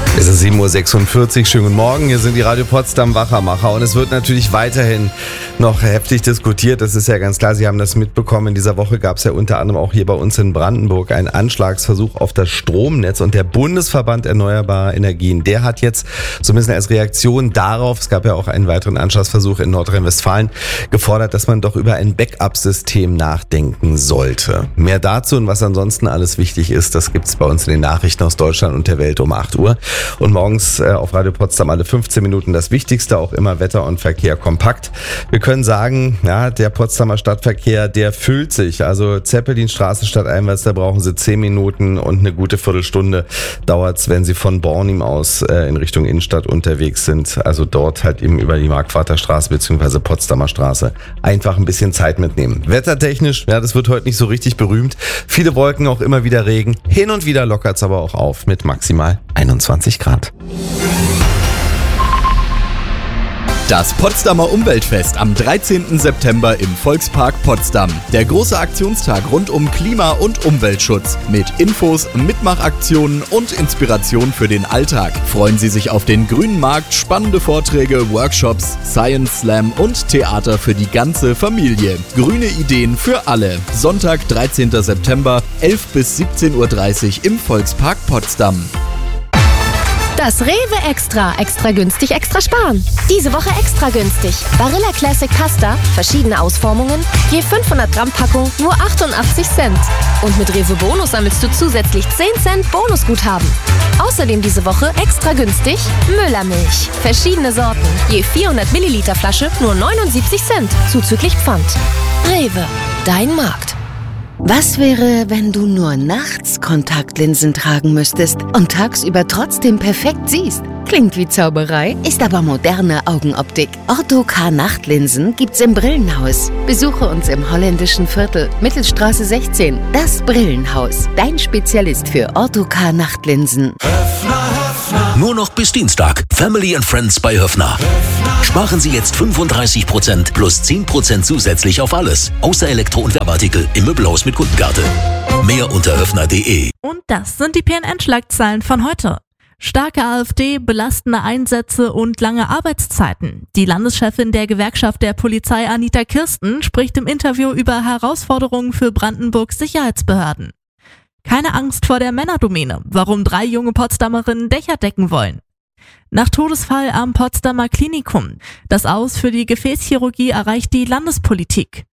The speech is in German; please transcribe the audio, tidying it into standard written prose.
Es ist 7.46 Uhr, schönen guten Morgen, hier sind die Radio Potsdam Wachermacher und es wird natürlich weiterhin noch heftig diskutiert, das ist ja ganz klar, Sie haben das mitbekommen, in dieser Woche gab es ja unter anderem auch hier bei uns in Brandenburg einen Anschlagsversuch auf das Stromnetz und der Bundesverband Erneuerbarer Energien, der hat jetzt so ein bisschen als Reaktion darauf, es gab ja auch einen weiteren Anschlagsversuch in Nordrhein-Westfalen, gefordert, dass man doch über ein Backup-System nachdenken sollte. Mehr dazu und was ansonsten alles wichtig ist, das gibt's bei uns in den Nachrichten aus Deutschland und der Welt um 8 Uhr. Und morgens auf Radio Potsdam alle 15 Minuten das Wichtigste, auch immer Wetter und Verkehr kompakt. Wir können sagen, ja, der Potsdamer Stadtverkehr, der füllt sich. Also Zeppelinstraße stadteinwärts, da brauchen Sie 10 Minuten und eine gute Viertelstunde dauert's, wenn Sie von Bornim aus in Richtung Innenstadt unterwegs sind. Also dort halt eben über die Marktvaterstraße bzw. Potsdamer Straße. Einfach ein bisschen Zeit mitnehmen. Wettertechnisch, ja, das wird heute nicht so richtig berühmt. Viele Wolken, auch immer wieder Regen. Hin und wieder lockert's aber auch auf mit maximal 21 Grad. Das Potsdamer Umweltfest am 13. September im Volkspark Potsdam. Der große Aktionstag rund um Klima- und Umweltschutz. Mit Infos, Mitmachaktionen und Inspiration für den Alltag. Freuen Sie sich auf den grünen Markt, spannende Vorträge, Workshops, Science Slam und Theater für die ganze Familie. Grüne Ideen für alle. Sonntag, 13. September, 11 bis 17.30 Uhr im Volkspark Potsdam. Das Rewe Extra. Extra günstig, extra sparen. Diese Woche extra günstig. Barilla Classic Pasta, verschiedene Ausformungen, je 500 Gramm Packung, nur 88 Cent. Und mit Rewe Bonus sammelst du zusätzlich 10 Cent Bonusguthaben. Außerdem diese Woche extra günstig Müllermilch. Verschiedene Sorten, je 400 Milliliter Flasche, nur 79 Cent, zuzüglich Pfand. Rewe, dein Markt. Was wäre, wenn du nur nachts Kontaktlinsen tragen müsstest und tagsüber trotzdem perfekt siehst? Klingt wie Zauberei, ist aber moderne Augenoptik. Ortho K Nachtlinsen gibt's im Brillenhaus. Besuche uns im holländischen Viertel, Mittelstraße 16. Das Brillenhaus, dein Spezialist für Ortho K Nachtlinsen. Nur noch bis Dienstag. Family and Friends bei Höffner. Sparen Sie jetzt 35% plus 10% zusätzlich auf alles. Außer Elektro- und Werbeartikel im Möbelhaus mit Kundenkarte. Mehr unter höffner.de. Und das sind die PNN-Schlagzeilen von heute. Starke AfD, belastende Einsätze und lange Arbeitszeiten. Die Landeschefin der Gewerkschaft der Polizei Anita Kirsten spricht im Interview über Herausforderungen für Brandenburgs Sicherheitsbehörden. Keine Angst vor der Männerdomäne, warum 3 junge Potsdamerinnen Dächer decken wollen. Nach Todesfall am Potsdamer Klinikum. Das Aus für die Gefäßchirurgie erreicht die Landespolitik.